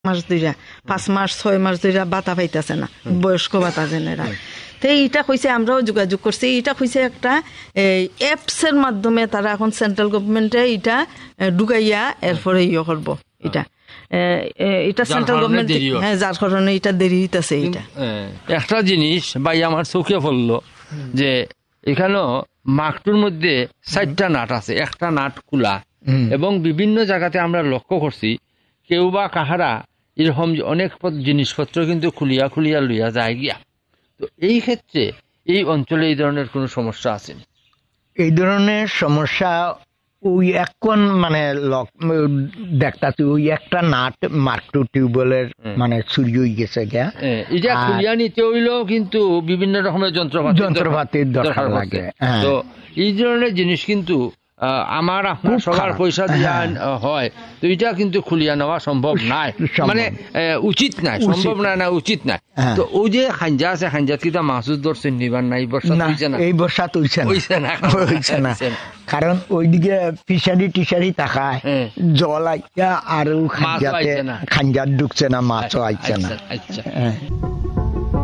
মাস ধইরা 5 মাস 6 মাস ধইরা বাতা পাইতাছে না, বয়স্ক বাতা জেনেরা। তো এইটা কইছে, আমরাও যোগাযোগ করছি, এটা কইছে একটা অ্যাপসের মাধ্যমে তারা এখন সেন্ট্রাল গভর্নমেন্টে এটা ঢুকাইয়া এরপরে ইয়ে করবো। এটা সেন্ট্রাল গভর্নমেন্ট, হ্যাঁ, যার কারণে এটা দেরি হইতাছে। এটা একটা জিনিস ভাই আমার চোখে পড়লো যে এখানেও মাকটুর মধ্যে 4টা নাট আছে, একটা নাট খোলা, এবং বিভিন্ন জায়গাতে আমরা লক্ষ্য করছি কেউ বা কাহারা এরকম অনেক জিনিসপত্র কিন্তু খুলিয়া খুলিয়া লইয়া যায় গিয়া। তো এই ক্ষেত্রে এই অঞ্চলে এই ধরনের কোনো সমস্যা আছে? এই ধরনের সমস্যা ওই এখন মানে দেখতাছি ওই একটা নাট মার্কটু টিউবওয়েলের মানে চুরি হয়ে গেছে গিয়া। এটা খুলিয়া নিতে হইলেও কিন্তু বিভিন্ন রকমের যন্ত্রপাতির দরকার লাগে। তো এই ধরনের জিনিস কিন্তু আমার আপনার সবার পয়সা দিয়া হয়, তো এটা কিন্তু খুলিয়া নেওয়া সম্ভব নাই, মানে উচিত নাই, সম্ভব না, না উচিত নাই। তো ওই যে খাঞ্জা আছে, খাঞ্জাত কিটা মাছুস ধরছেন নিবার নাই, এই বর্ষা হইছে না, কারণ ওইদিকে ফিশারি টিশারি তাকায় জল আইয়া আর খাঞ্জাত ঢুকছে না, মাছও আইছে না।